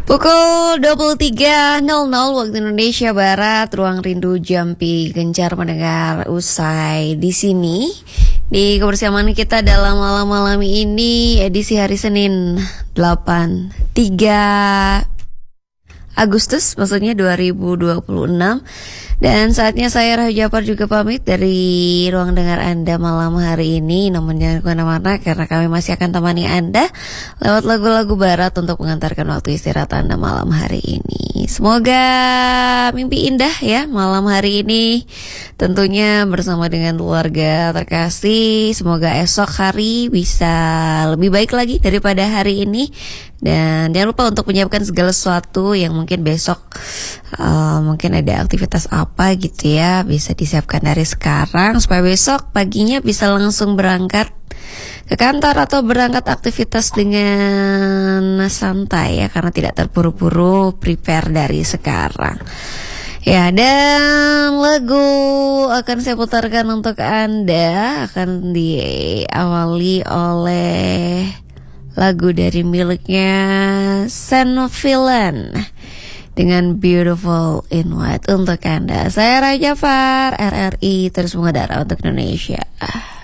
Pukul 23.00 waktu Indonesia Barat, Ruang Rindu Jampi gencar mendengar usai di sini. Di kebersamaan kita dalam malam-malam ini, edisi hari Senin 3 Agustus, maksudnya 2026. Dan saatnya saya Rahayu Japar juga pamit dari ruang dengar Anda malam hari ini. Namun jangan kemana-mana karena kami masih akan temani Anda lewat lagu-lagu barat untuk mengantarkan waktu istirahat Anda malam hari ini. Semoga mimpi indah ya malam hari ini, tentunya bersama dengan keluarga terkasih. Semoga esok hari bisa lebih baik lagi daripada hari ini. Dan jangan lupa untuk menyiapkan segala sesuatu yang mungkin besok mungkin ada aktivitas apa gitu ya, bisa disiapkan dari sekarang supaya besok paginya bisa langsung berangkat ke kantor atau berangkat aktivitas dengan santai ya, karena tidak terburu-buru, prepare dari sekarang. Ya, dan lagu akan saya putarkan untuk Anda akan diawali oleh lagu dari miliknya Senovilan dengan Beautiful in White untuk Anda. Saya Rahayu Japar, RRI terus mengudara untuk Indonesia.